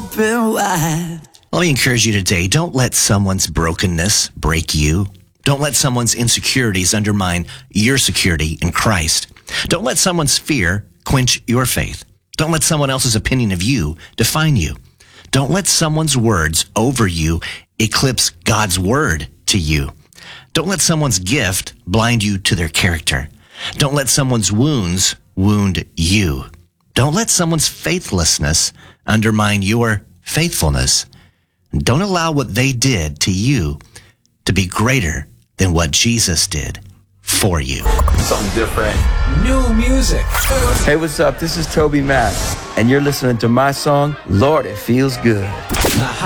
open wide. Let me encourage you today. Don't let someone's brokenness break you. Don't let someone's insecurities undermine your security in Christ. Don't let someone's fear quench your faith. Don't let someone else's opinion of you define you. Don't let someone's words over you eclipse God's word to you. Don't let someone's gift blind you to their character. Don't let someone's wounds wound you. Don't let someone's faithlessness undermine your faithfulness. Don't allow what they did to you to be greater than what Jesus did for you. Something different. New music. Hey, what's up? This is Toby Mac, and you're listening to my song, Lord, It Feels Good.